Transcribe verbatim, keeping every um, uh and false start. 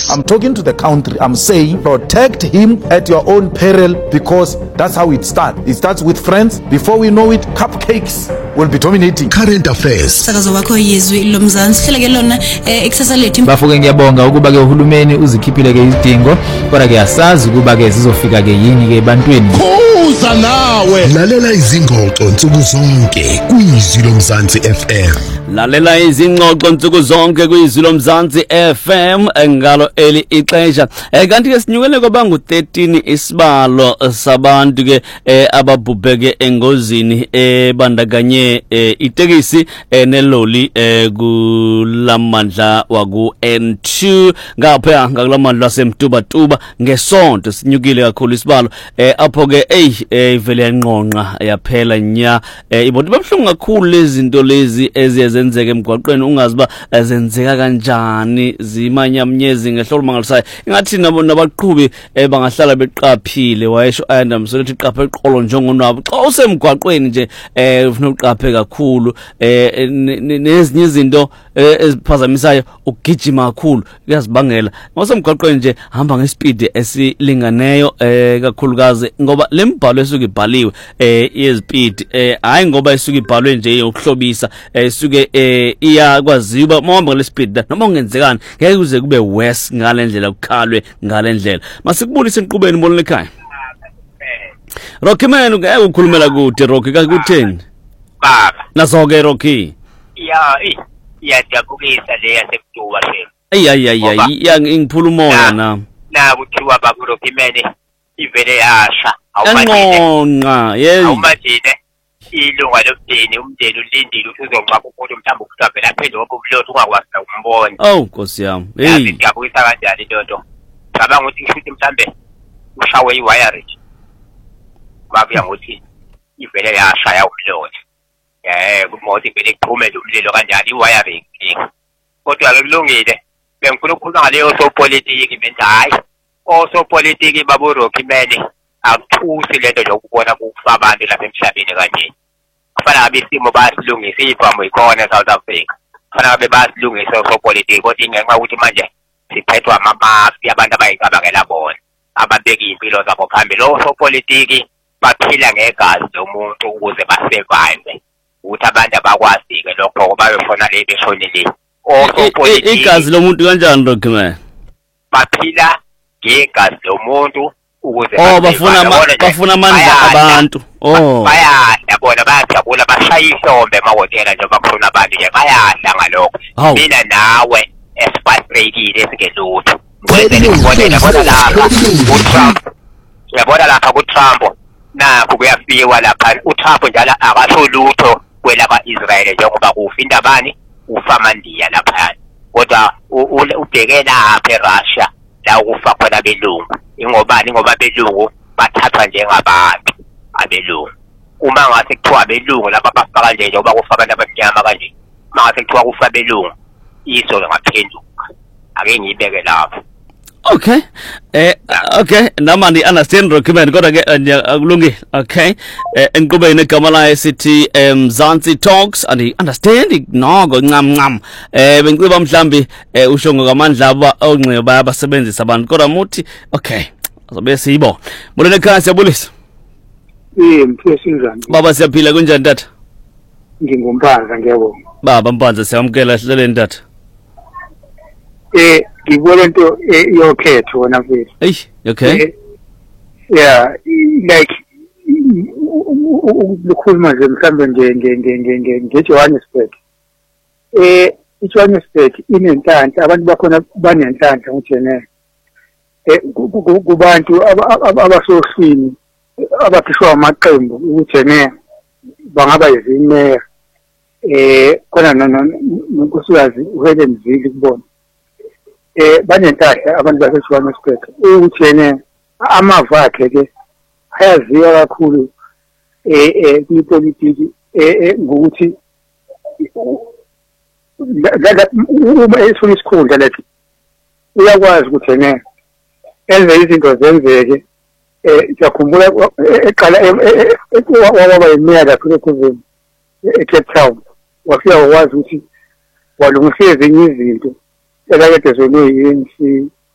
I'm talking to the country. I'm saying protect him at your own peril, because that's how it starts. It starts with friends. Before we know it, cupcakes will be dominating. Current affairs. Sakazo wakho yezwi lomzansi hleleke lona eksasa lethu. Bafuke ngiyabonga ukuba ke uhulumeni uzikhiphile ke izidingo, kodwa ke asazi ukuba ke zizofika ke yini ke ebantwini. Kuza nawe. Lalela izingxoxo nsuku zonke kuyizwi lomzansi F M. Lalela izingxoxo nsuku zonke kuyizwi lomzansi F M ngalo eli ixesha. Eh kanti ke sinyukele kwaba ngu thirteen isibalo sabantu ke ababhubheke engozini ebandakanye itekisi neloli kulamandla waku N two ngapha ngakulamandla semtubatuba ngesonto sinyukile kakhulu isibalo apho ke hey ivele yanqonqa yaphela nya ibonto babhlungu kakhulu lezi zinto lezi eziyenzeka emgwaqweni ungaziba zenzeka kanjani zimanyamnyezi ngehlolo mangalisayo ingathi nabo nabaqhubi bangahlala beqaphile wayesho ayandam sokuthi iqaphe eqolo njengonwabo xa usemgwaqweni nje ufuna uqaphe kakhulu nezinye izinto eziphazamisayo ukugijima kakhulu kuyazibangela ngosemgwaqweni nje hamba ngespeed esilinganeyo kakhulukazi ngoba lembhalo esuke ibhaliwe yespeed hayi ngoba esuke ibhalwe nje yokuhlobisa esuke iyakwaziwa uba mahamba ngale speed noma ungenzekani ngeke kuze kube worse ngale ndlela ukhalwe ngale ndlela masikubulise enqubeni mbonile ekhaya Rocky man ngeke ukhulumela kude Rocky kakutheni baba nasoke Rocky ya eh iyajabulisa le yasebuduwa shema ay ay ay ay ngiphula umoya na na kuthiwa baba Rocky man ivele yasha awumanqonqa yey awumanjine ilunga lomdeni umdeni ulindile ukuthi uzonqaba umuntu mhlawumbe ukuthabe lapha lokho umhlotho ungakwazi ukumbona oh Nkosi yami hey ngiyabuyisa kanjani lonto cabanga ukuthi ngisho mhlawumbe ushawe iwiring babuya ngothi ivele yashaya umhlotho eh kumoto ivele iphumele umlilo kanjani iwiring kodwa kulungile bengifuna ukukhuluma ngaleyo sopolitiki benza hayi osopolitiki babo Rocky man akuthusi lento lokubona kufa abantu lapha emhlabeni kanje kufanele abesimo basilungise ibhamu ikhona eSouth Africa kufanele abe basilungise sopolitiki kodwa ingenxa ukuthi manje siphethwa amamafi abantu abayicabangela bona ababeka impilo zabo phambili lo sopolitiki baphila ngegazi lomuntu ukuze basurvive ukuthi abantu abakwazi ke lokho bayofona le beshonile osopolitiki igazi lomuntu kanjani Rocky man baphila ngegazi lomuntu ukuze oh bafuna bafuna amandla abantu oh bayadla bona bayajabula bashaya ihlombe emahotela nje bakhona abantu nje bayadla ngalokho mina nawe esiphathekile esingelutho ngwenzele ukubonela bona lapha uTrump yabona lapha kuTrump nakho kuyafiwa lapha uTrump njalo akasolutho kwelaba Israel njengoba kufa indabani ufa amandiya lapha kodwa ubheke lapha eRussia la ukufa khona belungu ingobani ngoba belungu bathathwa njengabantu abelungu uma ngase kuthiwa abelungu laba bafaka nje njengoba kufa abantu abamnyama kanje mase kuthiwa kufa belungu iso ngaphenduka ake ngiyibeke lapho okay eh okay namani understand Rocky man kodwa ke akulungile okay enqubeni egama la esithi Mzansi Talks and understand noko ncam ncam eh benciba mhlambi usho ngokamandla aba onqe bayabasebenzisa abantu kodwa muthi okay azobe siyibo molene ekhaya siyabulisa eh mfisi njani baba siyaphila kunjani tata ngingumpanza ngiyabonga baba mpanza siyamkela hleleni tata eh ngibona into yokhetho wona mfisi hey okay yeah like ukukhuluma nje mhlambe nge nge nge nge ngeJohannesburg eh iJohannesburg inenhlanhla abantu bakhona banenhlanhla ngijene eh kubantu abasosini abakhishwa amaqembu ukujene bangaba izimeya eh khona nonkosikazi uhele mzili kubona eh banenhlanhla abantu baseJohannesburg ukujene amava akhe ke ayaziwa kakhulu eh eh kwipolitiki eh ngokuthi uma esifuna isikhundla lethi uyakwazi ukuthi yena enze izinto zenzeke eh siyakhumbula eqala waba yimiya lapho ekhuzeni eCape Town wafika wakwazi ukuthi walungisa ezinye izinto elakade zolwe yi-A N C